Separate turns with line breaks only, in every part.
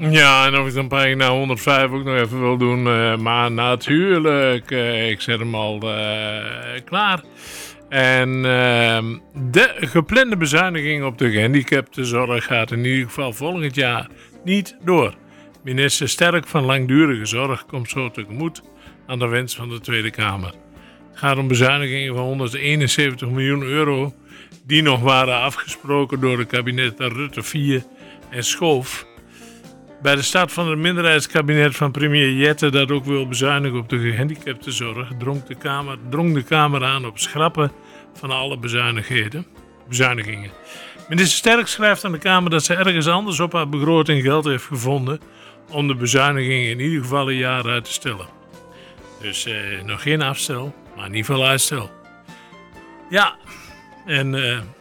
Ja, en of ik dan pagina 105 ook nog even wil doen. Maar natuurlijk, ik zet hem al klaar. En de geplande bezuiniging op de gehandicaptenzorg gaat in ieder geval volgend jaar niet door. Minister Sterk van Langdurige Zorg komt zo tegemoet aan de wens van de Tweede Kamer. Het gaat om bezuinigingen van 171 miljoen euro die nog waren afgesproken door het kabinet Rutte 4 en Schoof. Bij de start van het minderheidskabinet van premier Jette dat ook wil bezuinigen op de gehandicaptenzorg drong de Kamer aan op schrappen van alle bezuinigingen. Minister Sterk schrijft aan de Kamer dat ze ergens anders op haar begroting geld heeft gevonden om de bezuinigingen in ieder geval een jaar uit te stellen. Dus nog geen afstel, maar in ieder geval uitstel. Ja, en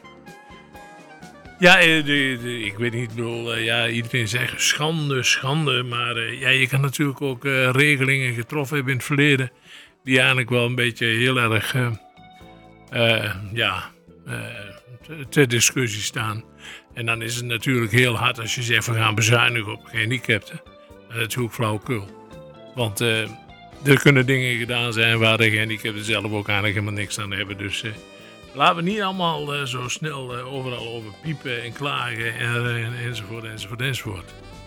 ik weet niet, iedereen zegt schande, maar je kan natuurlijk ook regelingen getroffen hebben in het verleden die eigenlijk wel een beetje heel erg ter discussie staan. En dan is het natuurlijk heel hard als je zegt we gaan bezuinigen op gehandicapten. Dat is natuurlijk flauwekul. Want er kunnen dingen gedaan zijn waar de gehandicapten zelf ook eigenlijk helemaal niks aan hebben. Dus laten we niet allemaal zo snel overal over piepen en klagen enzovoort.